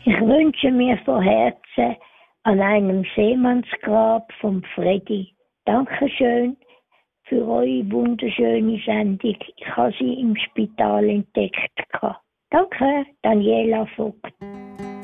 Ich wünsche mir von Herzen an einem Seemannsgrab vom Freddy. Dankeschön für eure wunderschöne Sendung. Ich habe sie im Spital entdeckt. Danke, Daniela Vogt.